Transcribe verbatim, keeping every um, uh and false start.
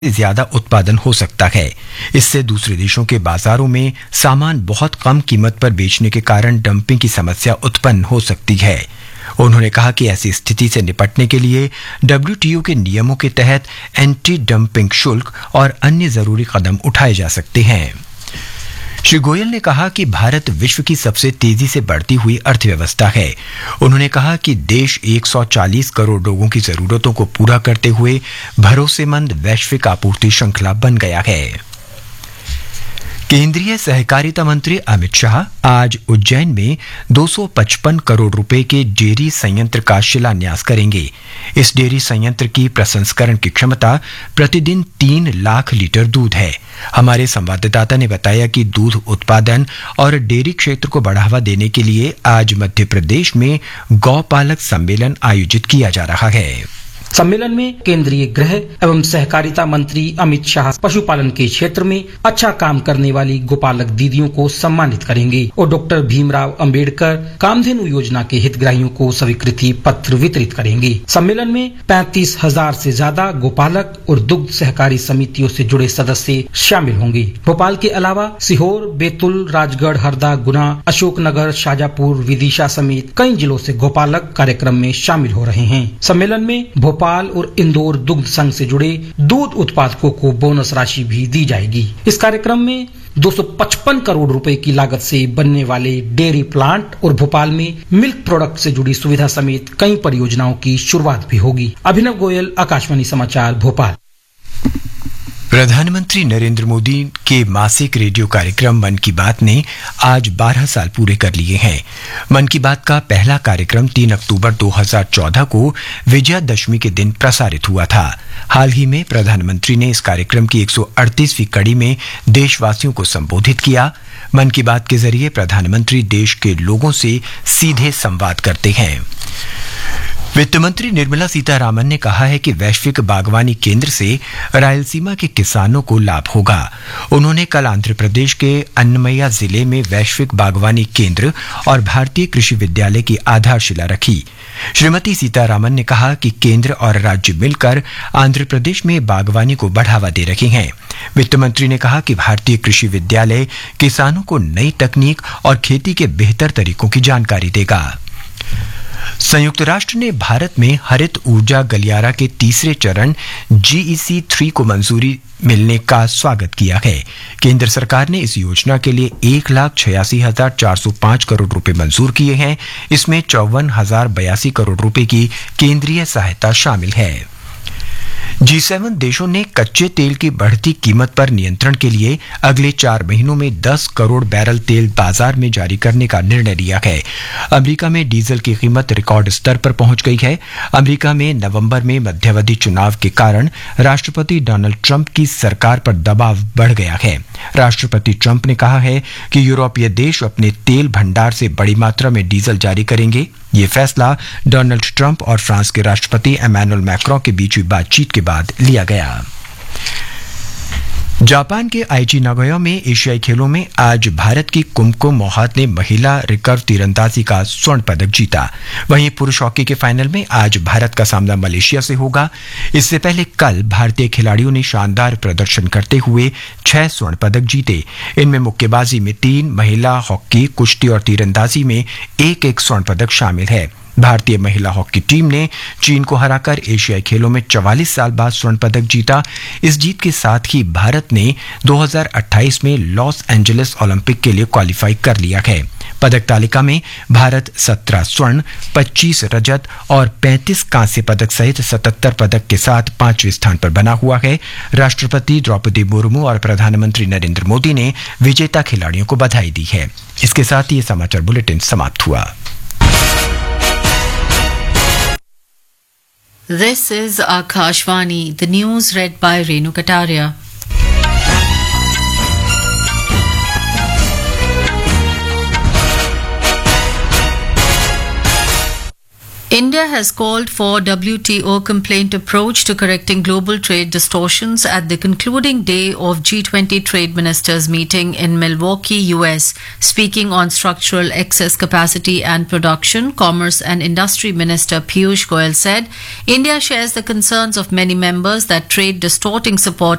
ज्यादा उत्पादन हो सकता है। इससे दूसरे देशों के बाजारों में सामान बहुत कम कीमत पर बेचने के कारण डंपिंग की समस्या उत्पन्न हो सकती है। उन्होंने कहा कि ऐसी स्थिति से निपटने के लिए डब्ल्यू टी ओ के नियमों के तहत एंटी डंपिंग शुल्क और अन्य जरूरी कदम उठाए जा सकते हैं। श्री गोयल ने कहा कि भारत विश्व की सबसे तेजी से बढ़ती हुई अर्थव्यवस्था है। उन्होंने कहा कि देश एक सौ चालीस करोड़ लोगों की जरूरतों को पूरा करते हुए भरोसेमंद वैश्विक आपूर्ति श्रृंखला बन गया है। केंद्रीय सहकारिता मंत्री अमित शाह आज उज्जैन में दो सौ पचपन करोड़ रुपए के डेयरी संयंत्र का शिलान्यास करेंगे। इस डेयरी संयंत्र की प्रसंस्करण की क्षमता प्रतिदिन तीन लाख लीटर दूध है। हमारे संवाददाता ने बताया कि दूध उत्पादन और डेयरी क्षेत्र को बढ़ावा देने के लिए आज मध्य प्रदेश में गौपालक सम्मेलन आयोजित किया जा रहा है। सम्मेलन में केंद्रीय गृह एवं सहकारिता मंत्री अमित शाह पशुपालन के क्षेत्र में अच्छा काम करने वाली गोपालक दीदियों को सम्मानित करेंगे और डॉक्टर भीमराव अंबेडकर कामधेनु योजना के हितग्राहियों को स्वीकृति पत्र वितरित करेंगे। सम्मेलन में पैंतीस हजार से ज्यादा गोपालक और दुग्ध सहकारी समितियों से जुड़े सदस्य शामिल होंगे। भोपाल के अलावा सीहोर, बैतूल, राजगढ़, हरदा, गुना, अशोकनगर, शाजापुर, विदिशा समेत कई जिलों से गोपालक कार्यक्रम में शामिल हो रहे हैं। सम्मेलन में भोपाल और इंदौर दुग्ध संघ से जुड़े दूध उत्पादकों को बोनस राशि भी दी जाएगी। इस कार्यक्रम में दो सौ पचपन करोड़ रुपए की लागत से बनने वाले डेयरी प्लांट और भोपाल में मिल्क प्रोडक्ट से जुड़ी सुविधा समेत कई परियोजनाओं की शुरुआत भी होगी। अभिनव गोयल, आकाशवाणी समाचार, भोपाल। प्रधानमंत्री नरेंद्र मोदी के मासिक रेडियो कार्यक्रम मन की बात ने आज बारह साल पूरे कर लिए हैं। मन की बात का पहला कार्यक्रम तीन अक्टूबर दो हज़ार चौदह को विजयादशमी के दिन प्रसारित हुआ था। हाल ही में प्रधानमंत्री ने इस कार्यक्रम की एक सौ अड़तीसवीं कड़ी में देशवासियों को संबोधित किया। मन की बात के जरिए प्रधानमंत्री देश के लोगों से सीधे संवाद करते हैं। वित्त मंत्री निर्मला सीतारामन ने कहा है कि वैश्विक बागवानी केंद्र से रायलसीमा के किसानों को लाभ होगा। उन्होंने कल आंध्र प्रदेश के अन्नमय्या जिले में वैश्विक बागवानी केंद्र और भारतीय कृषि विद्यालय की आधारशिला रखी। श्रीमती सीतारामन ने कहा कि केंद्र और राज्य मिलकर आंध्र प्रदेश में बागवानी को बढ़ावा दे रहे हैं। वित्त मंत्री ने कहा कि भारतीय कृषि विद्यालय किसानों को नई तकनीक और खेती के बेहतर तरीकों की जानकारी देगा। संयुक्त राष्ट्र ने भारत में हरित ऊर्जा गलियारा के तीसरे चरण जी ई सी थ्री को मंजूरी मिलने का स्वागत किया है। केंद्र सरकार ने इस योजना के लिए एक लाख छियासी हजार चार सौ पांच करोड़ रुपए मंजूर किए हैं। इसमें चौवन हजार बयासी करोड़ रुपए की केंद्रीय सहायता शामिल है। जी सेवन देशों ने कच्चे तेल की बढ़ती कीमत पर नियंत्रण के लिए अगले चार महीनों में दस करोड़ बैरल तेल बाजार में जारी करने का निर्णय लिया है। अमेरिका में डीजल की कीमत रिकॉर्ड स्तर पर पहुंच गई है। अमेरिका में नवंबर में मध्यावधि चुनाव के कारण राष्ट्रपति डोनाल्ड ट्रंप की सरकार पर दबाव बढ़ गया है। राष्ट्रपति ट्रंप ने कहा है कि यूरोपीय देश अपने तेल भंडार से बड़ी मात्रा में डीजल जारी करेंगे। ये फैसला डोनाल्ड ट्रंप और फ्रांस के राष्ट्रपति इमैनुअल मैक्रों के बीच हुई बातचीत के बाद लिया गया। जापान के आईची नागोया में एशियाई खेलों में आज भारत की कुमको मोहात ने महिला रिकर्व तीरंदाजी का स्वर्ण पदक जीता। वहीं पुरुष हॉकी के फाइनल में आज भारत का सामना मलेशिया से होगा। इससे पहले कल भारतीय खिलाड़ियों ने शानदार प्रदर्शन करते हुए छह स्वर्ण पदक जीते। इनमें मुक्केबाजी में तीन, महिला हॉकी, कुश्ती और तीरंदाजी में एक एक स्वर्ण पदक शामिल है। भारतीय महिला हॉकी टीम ने चीन को हराकर एशियाई खेलों में चवालीस साल बाद स्वर्ण पदक जीता। इस जीत के साथ ही भारत ने दो हज़ार अट्ठाईस में लॉस एंजलिस ओलंपिक के लिए क्वालिफाई कर लिया है। पदक तालिका में भारत सत्रह स्वर्ण, पच्चीस रजत और पैंतीस कांस्य पदक सहित सतहत्तर पदक के साथ पांचवें स्थान पर बना हुआ है। राष्ट्रपति द्रौपदी मुर्मू और प्रधानमंत्री नरेंद्र मोदी ने विजेता खिलाड़ियों को बधाई दी है। इसके साथ ही ये समाचार बुलेटिन समाप्त हुआ। This is Akashvani, the news read by Renu Kataria. India has called for W T O complaint approach to correcting global trade distortions at the concluding day of G twenty trade ministers meeting in Milwaukee, U S. Speaking on structural excess capacity and production, Commerce and Industry Minister Piyush Goyal said India shares the concerns of many members that trade distorting support